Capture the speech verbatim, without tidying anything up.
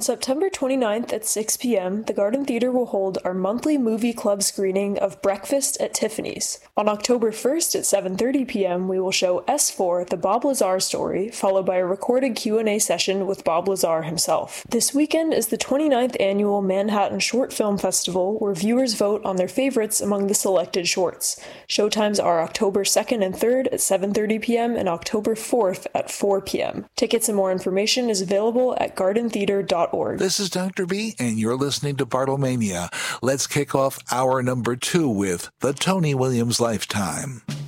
September twenty-ninth at six p.m., the Garden Theater will hold our monthly movie club screening of Breakfast at Tiffany's. On October first at seven thirty p.m., we will show S four, The Bob Lazar Story, followed by a recorded Q and A session with Bob Lazar himself. This weekend is the twenty-ninth Annual Manhattan Short Film Festival, where viewers vote on their favorites among the selected shorts. Showtimes are October second and third at seven thirty p.m. and October fourth at four p.m. Tickets and more information is available at garden theater dot org. This is Doctor B, and you're listening to Bartlemania. Let's kick off hour number two with The Tony Williams Lifetime.